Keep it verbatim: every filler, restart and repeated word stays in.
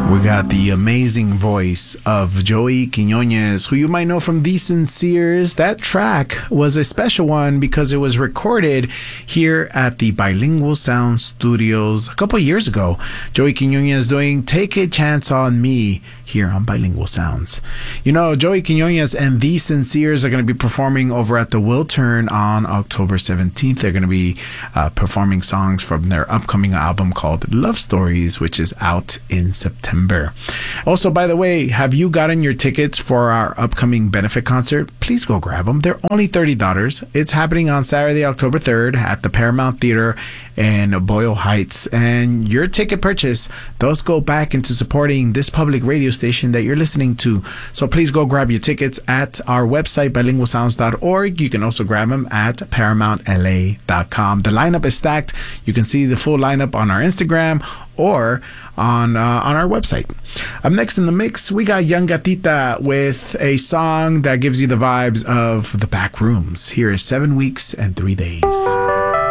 We got the amazing voice of Joey Quiñones, who you might know from The Sinceres. That track was a special one because it was recorded here at the Bilingual Sound Studios a couple years ago. Joey Quiñones doing Take a Chance on Me here on Bilingual Sounds. You know, Joey Quiñones and The Sinceres are going to be performing over at the Wiltern on October seventeenth. They're going to be uh, performing songs from their upcoming album called Love Stories, which is out in September. Also, by the way, have you gotten your tickets for our upcoming benefit concert? Please go grab them. They're only thirty dollars. It's happening on Saturday, October third at the Paramount Theater in Boyle Heights. And your ticket purchase, those go back into supporting this public radio station that you're listening to. So please go grab your tickets at our website, bilingual sounds dot org. You can also grab them at paramount l a dot com. The lineup is stacked. You can see the full lineup on our Instagram or on uh, on our website. Up next in the mix, we got Young Gatita with a song that gives you the vibes of the back rooms. Here is Seven Weeks and Three Days.